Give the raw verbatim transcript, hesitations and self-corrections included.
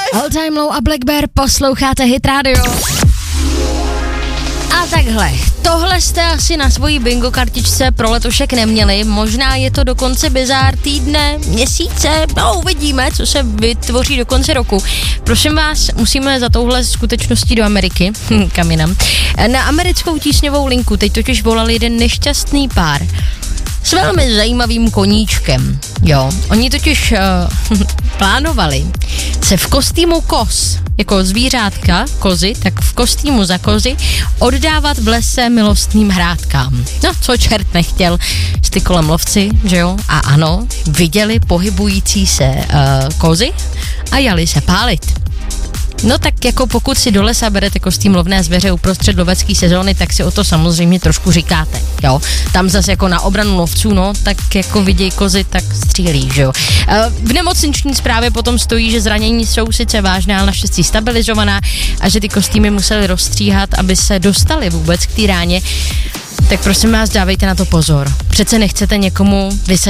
All Time Low a Black Bear, posloucháte Hit Radio. A takhle, tohle jste asi na svojí bingo kartičce pro letošek neměli, možná je to dokonce bizár týdne, měsíce, no uvidíme, co se vytvoří do konce roku. Prosím vás, musíme za touhle skutečností do Ameriky, kam jinam. Na americkou tísňovou linku teď totiž volal jeden nešťastný pár s velmi zajímavým koníčkem, jo. Oni totiž uh, plánovali se v kostýmu koz, jako zvířátka, kozy, tak v kostýmu za kozy oddávat v lese milostným hrádkám. No, co čert nechtěl, ty kolem lovci, že jo? A ano, viděli pohybující se uh, kozy a jali se pálit. No tak jako pokud si do lesa berete kostým lovné zvěře uprostřed lovecké sezóny, tak si o to samozřejmě trošku říkáte, jo. Tam zase jako na obranu lovců, no, tak jako vidějí kozy, tak střílí, že jo. V nemocniční zprávě potom stojí, že zranění jsou sice vážné, ale naštěstí stabilizovaná a že ty kostýmy museli rozstříhat, aby se dostali vůbec k té ráně. Tak prosím vás, dávejte na to pozor. Přece nechcete někomu vyset